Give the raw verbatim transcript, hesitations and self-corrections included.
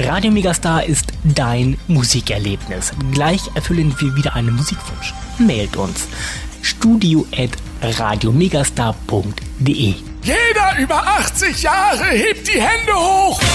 Radio Megastar ist dein Musikerlebnis. Gleich erfüllen wir wieder einen Musikwunsch. Mailt uns studio at radiomegastar punkt de. Jeder über achtzig Jahre hebt die Hände hoch!